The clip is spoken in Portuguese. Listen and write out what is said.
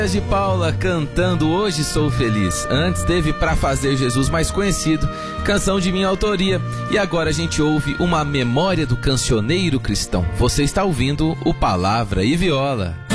De Paula cantando Hoje Sou Feliz. Antes teve Pra Fazer Jesus Mais Conhecido, canção de minha autoria. E agora a gente ouve uma memória do cancioneiro cristão. Você está ouvindo o Palavra e Viola.